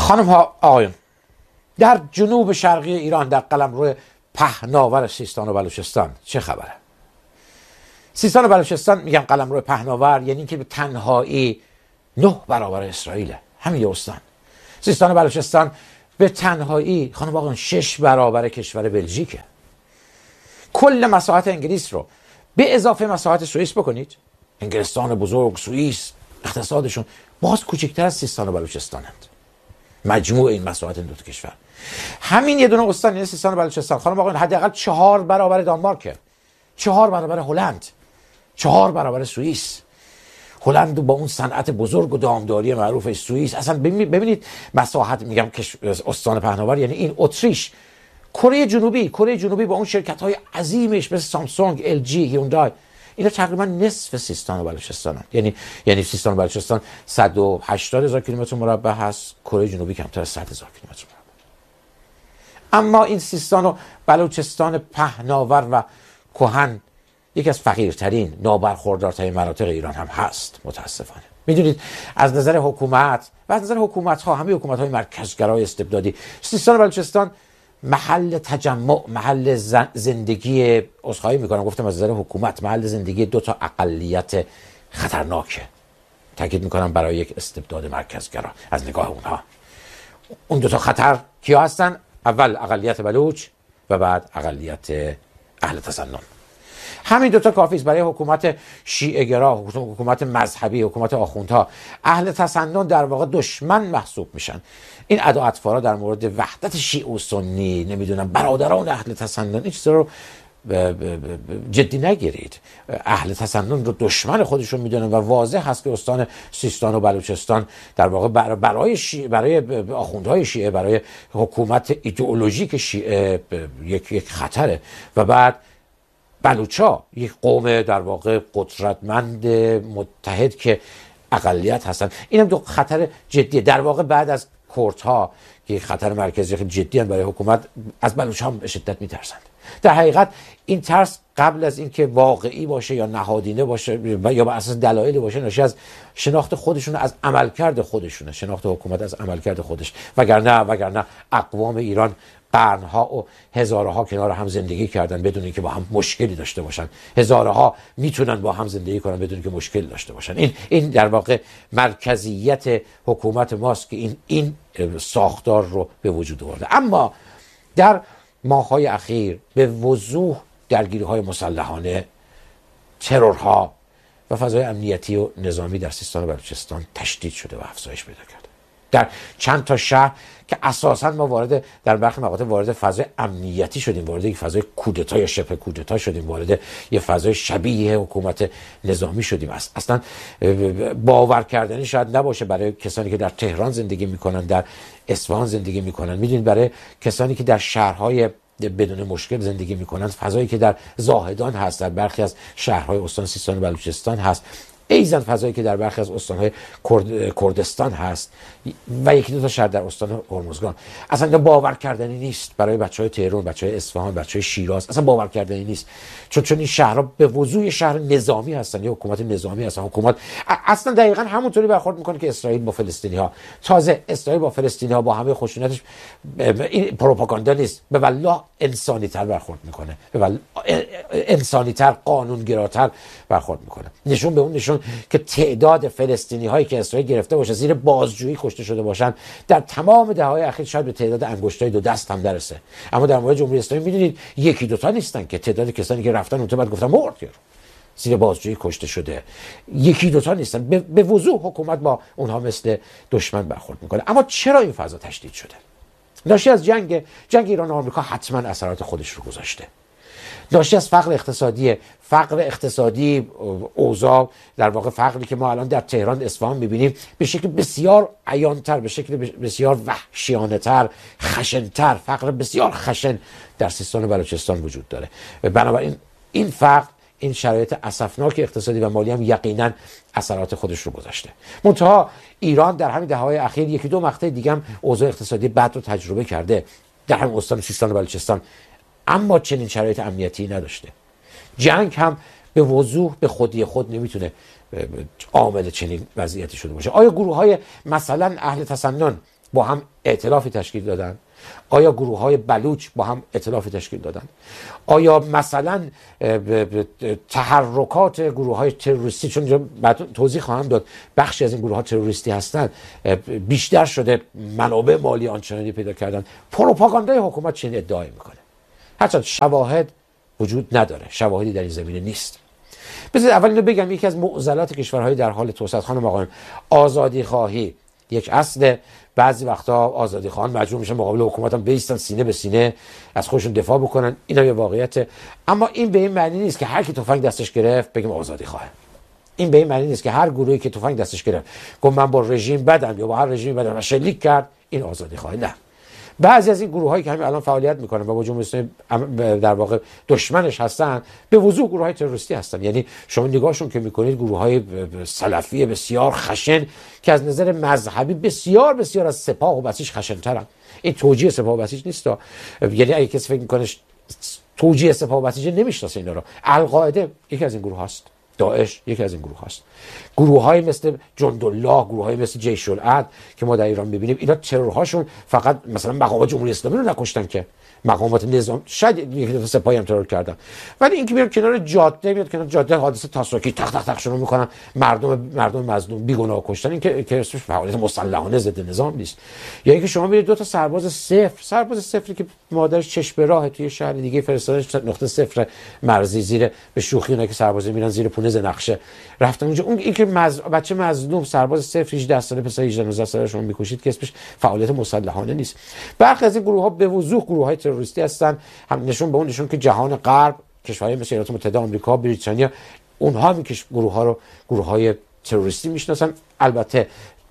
خانم ها آقایون، در جنوب شرقی ایران در قلمرو پهناور سیستان و بلوچستان چه خبره؟ سیستان و بلوچستان، میگم قلمرو پهناور یعنی که به تنهایی 9 برابر اسرائیله، همین استان. سیستان و بلوچستان به تنهایی خانم آقایون 6 برابر کشور بلژیکه. کل مساحت انگلیس رو به اضافه مساحت سوئیس بکنید، انگلستان بزرگ، سوئیس، اقتصادشون باز کوچکتر از سیستان و بلوچستانند. مجموع این مساحت این دو تا کشور، همین یه دونه استان یعنی سیستان و بلوچستان خانم آقایون حداقل 4 برابر دانمارکه، 4 برابر هلند، 4 برابر سوئیس. هلند با اون صنعت بزرگ و دامداری معروف سوئیس، اصلا ببینید مساحت، میگم استان پهناور یعنی این اتریش، کره جنوبی با اون شرکت‌های عظیمش مثل سامسونگ، ال جی، هیوندای، اینا تقریبا نصف سیستان و بلوچستانن. یعنی سیستان و بلوچستان 180,000 کیلومتر مربع هست، کره جنوبی کمتر از 100,000 کیلومتر مربع. اما این سیستان و بلوچستان پهناور و کهن یکی از فقیرترین، نابرخوردارترین مناطق ایران هم هست متاسفانه. میدونید از نظر حکومت و از نظر حکومت‌ها، همه حکومت‌های مرکزگرای استبدادی، سیستان و بلوچستان محل تجمع، محل زندگی، عذرخواهی میکنم گفتم از نظر حکومت، محل زندگی 2 تا اقلیت خطرناکه. تاکید میکنم برای یک استبداد مرکزگرا از نگاه اونها. اون 2 تا خطر کیا هستن؟ اول اقلیت بلوچ و بعد اقلیت اهل تسنن. همین 2 تا کافی است برای حکومت شیعه گرا، حکومت مذهبی، حکومت آخوندها. اهل تسنن در واقع دشمن محسوب میشن. این ادا اطفارا در مورد وحدت شیعه و سنی، نمیدونم برادران اهل تسنن، این چیزا رو جدی نگیرید. اهل تسنن رو دشمن خودشون میدونن و واضح هست که استان سیستان و بلوچستان در واقع برای آخوندهای شیعه، برای حکومت ایدئولوژیک شیعه یک خطره. و بعد بلوچا یک قوم در واقع قدرتمند متحد که اقلیت هستن، اینم 2 خطر جدیه. در واقع بعد از کردها که خطر مرکزی خیلی جدی هم برای حکومت، از بلوچ هم به شدت میترسند. در حقیقت این ترس قبل از اینکه واقعی باشه یا نهادینه باشه یا بر اساس دلایلی باشه، ناشی از شناخت خودشون، از عملکرد خودشونه، شناخت حکومت از عملکرد خودش. وگرنه اقوام ایران قرنها و هزارها کنار هم زندگی کردن بدون اینکه با هم مشکلی داشته باشن. هزارها میتونن با هم زندگی کنن بدون اینکه مشکلی داشته باشن. این در واقع مرکزیت حکومت ماست که این ساختار رو به وجود آورده. اما در ماه‌های اخیر به وضوح درگیری‌های مسلحانه، ترورها و فضای امنیتی و نظامی در سیستان و بلوچستان تشدید شده و افزایش پیدا کرده. در چند تا شهر که اساساً ما در برخی مقاطع وارد فضای امنیتی شدیم، وارد یک فضای کودتا یا شبه کودتا شدیم، وارد یک فضای شبیه حکومت نظامی شدیم. اصلا باور کردنی شاید نباشه برای کسانی که در تهران زندگی میکنن، در اصفهان زندگی میکنن. میدونید برای کسانی که در شهرهای بدون مشکل زندگی میکنن، فضایی که در زاهدان هست، در برخی از شهرهای استان سیستان و بلوچستان هست، ایزن فضایی که در برخی از استان‌های کردستان هست و 1-2 تا شهر در استان هرمزگان، اصلا باور کردنی نیست برای بچهای تهران، بچهای اصفهان، بچهای شیراز. اصلا باور کردنی نیست، چون این شهرها به وضوح شهر نظامی هستن یا حکومت نظامی هستن. حکومت اصلا دقیقاً همونطوری برخورد میکنه که اسرائیل با فلسطینی‌ها. تازه اسرائیل با فلسطینی‌ها با همه خشونتش، این پروپاگاندا نیست، به والله انسانی‌تر برخورد میکنه، به والله انسانی‌تر، قانونگراتر برخورد میکنه. نشون که تعداد فلسطینی هایی که اسرائیل گرفته باشه زیر بازجویی کشته شده باشن در تمام دهه‌های اخیر شاید به تعداد انگشتای 2 دست هم برسه. اما در مورد جمهوری اسلامی میدونید 1-2 تا نیستن که تعداد کسانی که رفتن اون بعد گفتن مرد زیر بازجویی کشته شده، 1-2 تا نیستن. به وضوح حکومت با اونها مثل دشمن برخورد میکنه. اما چرا این فضا تشدید شده؟ ناشی از جنگ ایران و آمریکا حتما اثرات خودش رو گذاشته. ناشی از فقر اقتصادی، اوضاع در واقع فقری که ما الان در تهران، اصفهان میبینیم به شکل بسیار عیان‌تر، به شکل بسیار وحشیانه‌تر، خشن‌تر، فقر بسیار خشن در سیستان و بلوچستان وجود داره. و بنابراین این فقر، این شرایط اسفناک اقتصادی و مالی هم یقینا اثرات خودش رو گذاشته. منتها ایران در همین دهه‌های اخیر 1-2 مقطع دیگه هم اوضاع اقتصادی بد رو تجربه کرده در همین استان سیستان و بلوچستان، اما چنین شرایط امنیتی نداشته. جنگ هم به وضوح به خودی خود نمیتونه عامل چنین وضعیتی شده باشه. آیا گروه‌های مثلا اهل تسنن با هم ائتلافی تشکیل دادن؟ آیا گروه های بلوچ با هم ائتلافی تشکیل دادن؟ آیا مثلا تحرکات گروه های تروریستی، چون بعد توضیح خواهم داد بخشی از این گروه ها تروریستی هستند، بیشتر شده منابع مالی آنچنانی پیدا کردن؟ پروپاگاندای حکومت چنین ادعایی میکنه، هرچند شواهد وجود نداره، شواهدی در این زمینه نیست. بذارید اول اینو بگم، یکی از معضلات کشورهای در حال توسعه، خانم آقایان، آزادی خواهی یک اصل. بعضی وقتا آزادی خواهان مجبور میشن مقابل حکومت هم بیستن، سینه به سینه از خودشون دفاع بکنن، این هم یه واقعیته. اما این به این معنی نیست که هر کی تفنگ دستش گرفت بگیم آزادی خواه. این به این معنی نیست که هر گروهی که تفنگ دستش گرفت گفت من با رژیم بدم یا با هر رژیمی بدم و شلیک کرد، این آزادی خواه. نه، بعضی از این گروهایی که همین الان فعالیت میکنن و با جمهوری اسلامی در واقع دشمنش هستن، به وضوح گروه‌های تروریستی هستن. یعنی شما نگاهشون که میکنید گروه‌های سلفی بسیار خشن که از نظر مذهبی بسیار بسیار از سپاه و بسیج خشن‌ترن. این توجیه سپاه و بسیج نیست. یعنی اگه کسی فکر میکنه توجیه سپاه و بسیج، نمیشناسه اینا رو. القاعده یکی از این گروه هاست، داعش یکی از این گروه هاست، گروه های مثل جندالله، گروه های مثل جیش العدل که ما در ایران میبینیم، اینا ترورهاشون فقط مثلا مقامات جمهوری اسلامی رو نکشتن که مقامات نظام، شاید یک دفعه سپاهی هم ترور کردن، ولی اینکه میاد کنار جاده، میاد کنار جاده حادثه تاسوکی تق تق تق شروع میکنن، مردم مظلوم بیگناه کشتن، این که اسمش فعالیت مسلحانه ضد نظام نیست. یا اینکه شما میرید دو تا سرباز صفری که مادرش چشم به راه توی شهر دیگه فرستادش نقطه صفر مرزی، زیر به شوخی اونایی که سربازی میرن زیر پونه نقشه رفتن اونجا، اون اینکه بچه مظلوم سرباز صفر 18 ساله پسر 18 19 ساله شما میکشید که اسمش فعالیت مسلحانه نیست. برخی از این گروه ها به وضوح گروه های تروریستی هستن، هم نشون به اون نشون که جهان غرب، کشورهای مثل ایالات متحده آمریکا، بریتانیا، اونها هم گروه ها رو گروه های تروریستی میشناسن. البته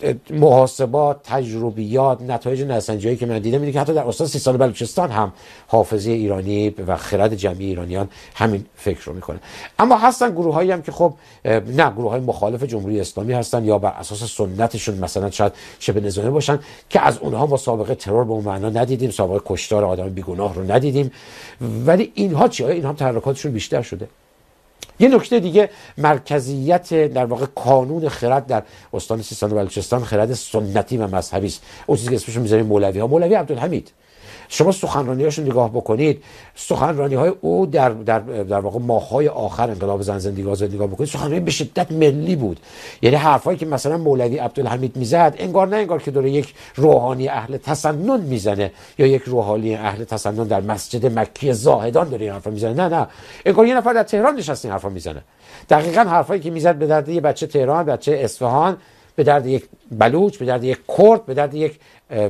محاسبات، تجربیات، نتایج نظرسنجی‌هایی که من دیدم اینه که حتی در استان سیستان و بلوچستان هم حافظه ایرانی و خرد جمعی ایرانیان همین فکر رو میکنه. اما هستن گروهایی هم که خب نه، گروه‌های مخالف جمهوری اسلامی هستن یا بر اساس سنتشون مثلا شاید شبه نظامی باشن که از اونها ما سابقه ترور به اون معنا ندیدیم، سابقه کشتار آدم بیگناه رو ندیدیم، ولی اینها چی؟ اینها هم تحرکاتشون بیشتر شده. یه نکته دیگه، مرکزیت در واقع کانون خرد در استان سیستان و بلوچستان خرد سنتی و مذهبی است. اون چیزی که اسمش میذاریم مولوی ها، مولوی عبدالحمید، شما سخنرانی‌هاشون نگاه بکنید، سخنرانی‌های او در واقع ماه‌های آخر انقلاب زن زندگی آزادی نگاه بکنید، سخنرانی به شدت ملی بود. یعنی حرفایی که مثلا مولوی عبدالحمید میزد انگار نه انگار که داره یک روحانی اهل تسنن میزنه یا یک روحانی اهل تسنن در مسجد مکی زاهدان داره این حرفا میزنه، نه انگار یه نفر در تهران نشسته این حرفا میزنه. دقیقاً حرفایی که میزد به درد یه بچه تهران، بچه اصفهان، به درد یک بلوچ، به درد یک کرد، به درد یک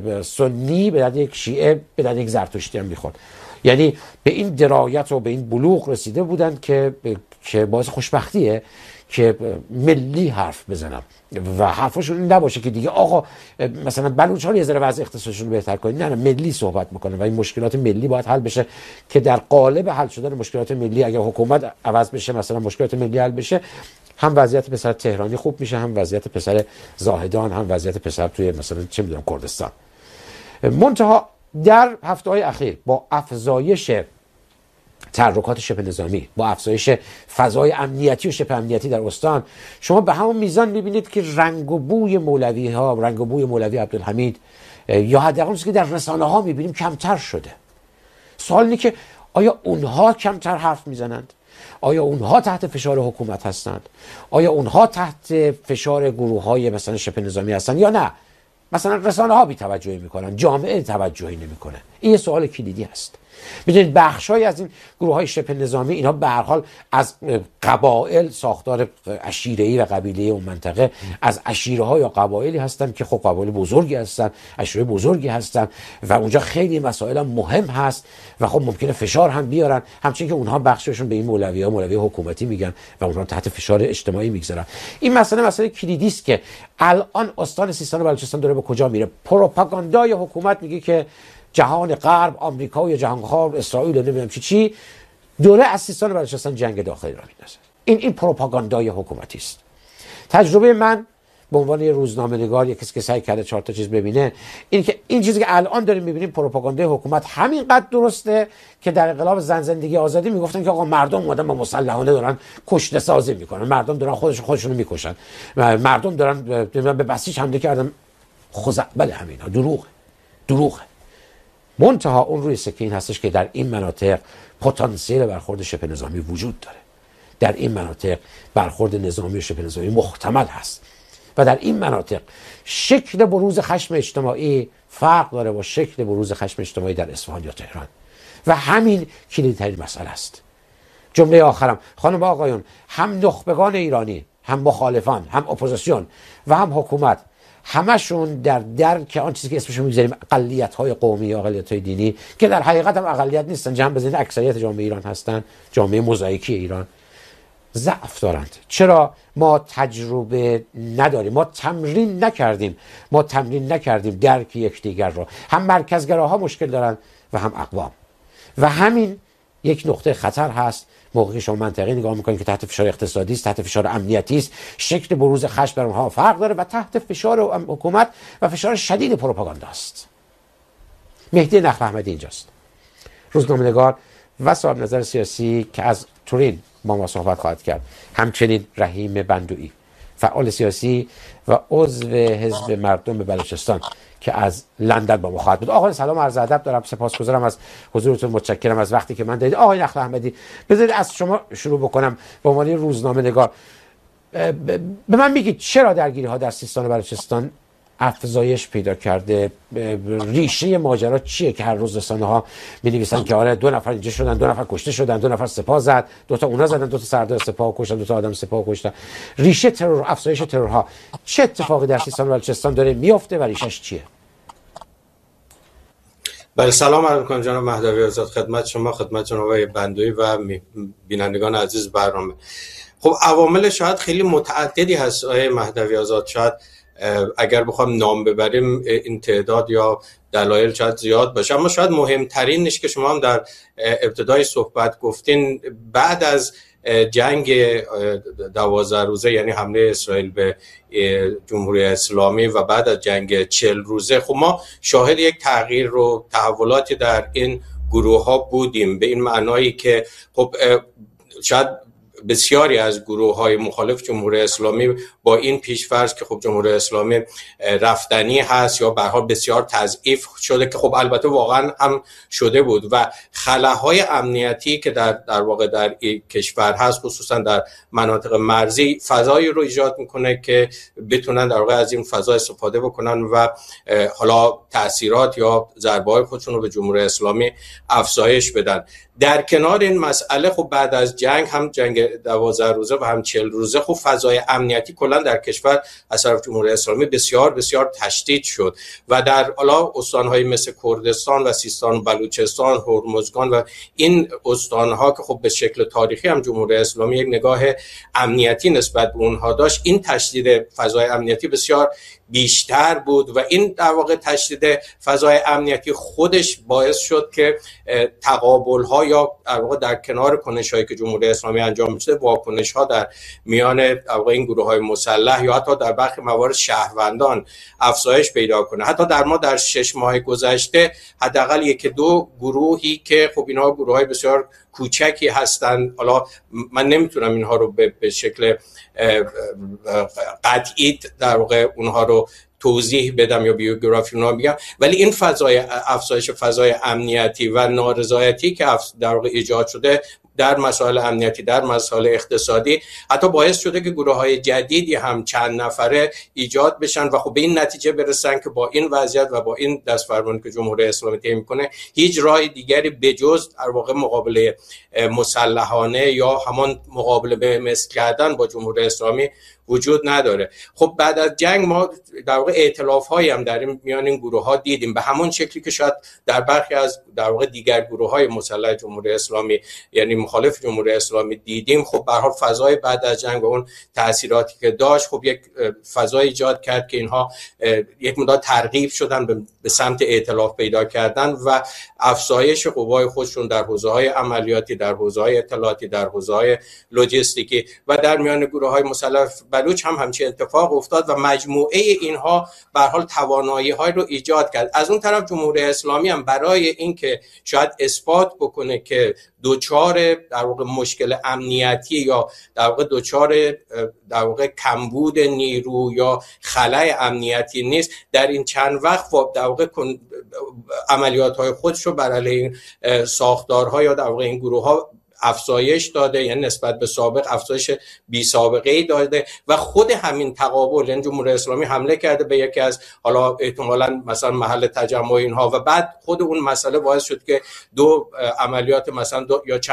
سنی، به درد یک شیعه، به درد یک زرتشتی هم میخورد. یعنی به این درایت و به این بلوغ رسیده بودن که باعث خوشبختیه که ملی حرف بزنم و حرفشون این نباشه که دیگه آقا مثلا بلوچ ها رو یه ذره وضع اقتصادشون رو بهتر کنید، نه ملی صحبت میکنه و این مشکلات ملی باید حل بشه که در قالب حل شدن مشکلات ملی اگه حکومت عوض بشه، مثلا مشکلات ملی حل بشه، هم وضعیت پسر تهرانی خوب میشه، هم وضعیت پسر زاهدان، هم وضعیت پسر توی مثلا چه میدونم کردستان. منتها در هفته‌های اخیر با افزایش تحرکات شبه نظامی، با افزایش فضای امنیتی و شبه امنیتی در استان، شما به همون میزان میبینید که رنگ و بوی مولوی ها، رنگ و بوی مولوی عبدالحمید یا حداقل چیزی که در رسانه ها میبینیم کمتر شده. سوال اینه که آیا اونها کمتر حرف میزنند؟ آیا اونها تحت فشار حکومت هستند؟ آیا اونها تحت فشار گروه های مثلا شبه نظامی هستند یا نه؟ مثلا رسانه ها بی توجهی میکنن، جامعه توجهی نمیکنه. این یه سوال کلیدی هست. میدونید بخشای از این گروه های شبه نظامی اینا به هر حال از قبایل، ساختار عشیره‌ای و قبیله‌ای اون منطقه، از عشیره ها یا قبایلی هستن که خب قبایل بزرگی هستن، عشیره بزرگی هستن و اونجا خیلی مسائل مهم هست و خب ممکنه فشار هم بیارن، همچنین که اونها بخششون به این مولوی حکومتی میگن و اونها تحت فشار اجتماعی میگذارن. این مسئله کلیدی است که الان استان سیستان و بلوچستان داره به کجا میره. پروپاگاندای حکومت میگه که جهان غرب، آمریکا یا جهان غرب، اسرائیل نمیدونم چی دوره از سیستان و بلوچستان جنگ داخلی را میندازه. این پروپاگاندای حکومتی است. تجربه من به عنوان یه روزنامه‌نگار، یک کسی که سعی کرده 4 تا چیز ببینه، این که این چیزی که الان داریم میبینیم پروپاگاندای حکومت همینقدر درسته که در انقلاب زن زندگی آزادی میگفتن که آقا مردم اومدن با مسلحانه دارن کشته سازی میکنن، مردم دارن خودشون میکشن، مردم دارن به بسیج حمله کردن. خزعبل همینا دروغه. منتها اون روی سکه این هستش که در این مناطق پتانسیل برخورد شبه نظامی وجود داره، در این مناطق برخورد نظامی و شبه نظامی محتمل هست و در این مناطق شکل بروز خشم اجتماعی فرق داره با شکل بروز خشم اجتماعی در اصفهان یا تهران و همین کلیدترین مسئله است. جمله آخرم، خانم و آقایون، هم نخبگان ایرانی، هم مخالفان، هم اپوزیسیون و هم حکومت، همشون در درک آن چیزی که اسمشو میذاریم اقلیت‌های قومی یا اقلیت‌های دینی که در حقیقت هم اقلیت نیستن، جمع بزنید اکثریت جامعه ایران هستن، جامعه موزاییکی ایران، ضعف دارند. چرا؟ ما تجربه نداریم، ما تمرین نکردیم درک یکدیگر را. هم مرکزگراها مشکل دارن و هم اقوام و همین یک نقطه خطر هست موقعی شما منطقی نگاه میکنید که تحت فشار اقتصادی است، تحت فشار امنیتی است، شکل بروز خشم در اونها فرق داره و تحت فشار حکومت و فشار شدید پروپاگاندا است. مهدی نخل احمدی اینجاست، روزنامه‌نگار و صاحب نظر سیاسی که از تورین با ما صحبت خواهد کرد. همچنین رحیم بندویی، فعال سیاسی و عضو حزب مردم بلوچستان که از لندن با ما خواهد بود. آقای سلام، عرض ادب دارم، سپاسگزارم از حضورتون، متشکرم از وقتی که من دادید. آقای نخل احمدی، بذارید از شما شروع بکنم به عنوان روزنامه‌نگار. به من میگید چرا درگیری ها در سیستان و بلوچستان افزایش پیدا کرده؟ ریشه ماجرا چیه که هر روز رسانه ها می نویسن که آره 2 نفر اینجا شدن، 2 نفر کشته شدن، 2 نفر سپاه زد، 2 تا اونا زدن، 2 تا سردار سپاه کشتن، 2 تا آدم سپاه کشتن؟ ریشه ترور، افزایش ترورها چه اتفاقی در سیستان و بلوچستان داره میفته و ریشش چیه؟ بله، سلام عرض می‌کنم جناب مهدوی آزاد، خدمت شما، خدمت جناب بندوی و بینندگان عزیز برنامه. خب عوامل شاید خیلی متعددی هست آقای مهدوی آزاد، شاید اگر بخوام نام ببریم این تعداد یا دلایل شاید زیاد باشه، اما شاید مهمترینش که شما هم در ابتدای صحبت گفتین، بعد از جنگ 12 روزه یعنی حمله اسرائیل به جمهوری اسلامی و بعد از جنگ 40 روزه، خب ما شاهد یک تغییر و تحولاتی در این گروه ها بودیم، به این معنایی که خب شاید بسیاری از گروه‌های مخالف جمهوری اسلامی با این پیش‌فرض که خب جمهوری اسلامی رفتنی هست یا به هر حال بسیار تضعیف شده، که خب البته واقعا هم شده بود، و خلاهای امنیتی که در واقع در این کشور هست، خصوصا در مناطق مرزی، فضایی رو ایجاد میکنه که بتونن در واقع از این فضا استفاده بکنن و حالا تأثیرات یا ضربه‌های خودشون رو به جمهوری اسلامی افزایش بدن. در کنار این مسئله خب بعد از جنگ، هم جنگ 12 روزه و هم 40 روزه، خب فضای امنیتی کلا در کشور از طرف جمهوری اسلامی بسیار بسیار تشدید شد و در حالا استان‌های مثل کردستان و سیستان و بلوچستان، هرمزگان و این استان‌ها که خب به شکل تاریخی هم جمهوری اسلامی یک نگاه امنیتی نسبت به اونها داشت، این تشدید فضای امنیتی بسیار بیشتر بود و این در واقع تشدید فضای امنیتی خودش باعث شد که تقابل‌ها یا در واقع در کنار کنش‌هایی که جمهوری اسلامی انجام می‌داد، واکنش‌ها در میان در واقع این گروه‌های مسلح یا حتی در برخی موارد شهروندان افزایش پیدا کنه. حتی در 6 ماه گذشته حداقل 1-2 گروهی که خب اینها گروه‌های بسیار کوچکی هستند، حالا من نمیتونم اینها رو به شکل قطعی در واقع اونها رو توضیح بدم یا بیوگرافی اونا بگم، ولی این افزایش فضای امنیتی و نارضایتی که در واقع ایجاد شده در مسائل امنیتی، در مسائل اقتصادی، حتی باعث شده که گروه‌های جدیدی هم چند نفره ایجاد بشن و خب به این نتیجه برسن که با این وضعیت و با این دستفرمانی که جمهوری اسلامی طی می‌کنه، هیچ راه دیگری بجز در واقع مقابله مسلحانه یا همان مقابله به مثل کردن با جمهوری اسلامی وجود نداره. خب بعد از جنگ ما در واقع ائتلاف‌هایی هم در میان این گروه‌ها دیدیم، به همون شکلی که شاید در برخی از در واقع دیگر گروه‌های مسلح جمهوری اسلامی یعنی مخالف جمهوری اسلامی دیدیم. خب به هر حال فضای بعد از جنگ و اون تأثیراتی که داشت، خب یک فضای ایجاد کرد که اینها یک مقدار ترغیب شدن به سمت ائتلاف پیدا کردن و افزایش قوای خودشون در حوزه‌های عملیاتی، در حوزه‌های اطلاعاتی، در حوزه‌های لوجستیکی و در میان گروه‌های مسلح بلوچ هم همچین اتفاق افتاد و مجموعه اینها به هر حال توانایی‌های رو ایجاد کرد. از اون طرف جمهوری اسلامی هم برای اینکه شاید اثبات بکنه که دوچار در واقع مشکل امنیتی یا در واقع دوچار در واقع کمبود نیرو یا خلأ امنیتی نیست، در این چند وقت در واقع عملیات‌های خودش رو بر علیه این ساختارها یا در واقع این گروه‌ها افزایش داده، یعنی نسبت به سابق افزایش بی سابقه ای داده و خود همین تقابل، یعنی جمهوری اسلامی حمله کرده به یکی از حالا احتمالاً مثلا محل تجمع اینها و بعد خود اون مسئله باعث شد که دو عملیات مثلا یا